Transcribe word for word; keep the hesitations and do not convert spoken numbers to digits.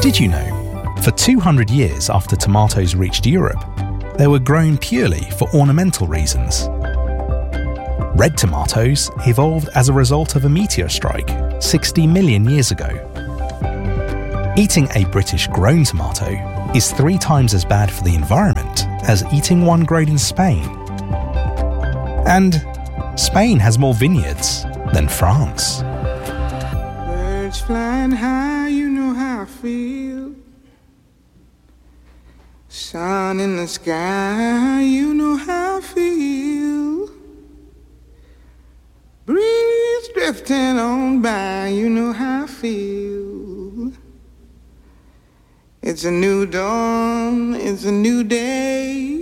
Did you know, for two hundred years after tomatoes reached Europe, they were grown purely for ornamental reasons? Red tomatoes evolved as a result of a meteor strike sixty million years ago. Eating a British-grown tomato is three times as bad for the environment as eating one grown in Spain. And Spain has more vineyards than France. Birds flying high, you know how I feel. Sun in the sky, you know how I feel. Breeze drifting on by, you know how I feel. It's a new dawn, it's a new day.